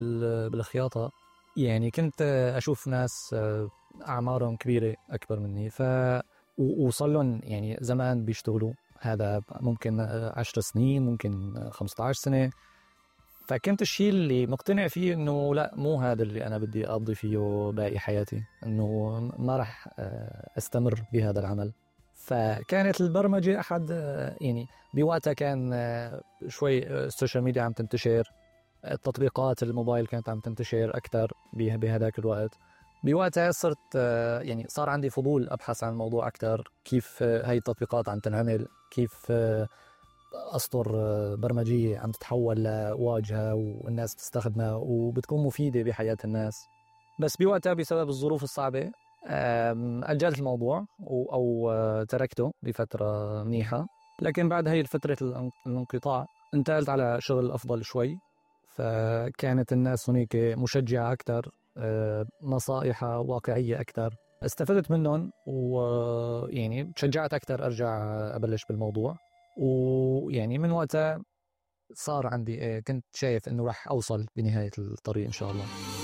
بالخياطة، يعني كنت أشوف ناس أعمارهم كبيرة أكبر مني، وصل لهم يعني زمان بيشتغلوا، هذا ممكن 10 سنين، ممكن 15 سنة. فكنت الشيء اللي مقتنع فيه إنه لا، مو هذا اللي أنا بدي أقضي فيه باقي حياتي، إنه ما رح أستمر بهذا العمل. فكانت البرمجة أحد يعني بوقتها كان شوي السوشيال ميديا عم تنتشر، التطبيقات الموبايل كانت عم تنتشر أكثر بهذاك الوقت. بوقتها صرت يعني صار عندي فضول أبحث عن الموضوع أكثر، كيف هاي التطبيقات عم تنعمل، كيف أسطر برمجية عم تتحول لواجهة والناس تستخدمها وبتكون مفيدة بحياة الناس. بس بوقتها بسبب الظروف الصعبة أجلت الموضوع أو تركته لفترة منيحة. لكن بعد هاي فترة الانقطاع انتقلت على شغل أفضل شوي، فكانت الناس هناك مشجعة أكثر، نصائح واقعية أكثر، استفدت منهم ويعني تشجعت أكثر أرجع أبلش بالموضوع. ويعني من وقتها صار عندي كنت شايف إنه راح أوصل بنهاية الطريق إن شاء الله.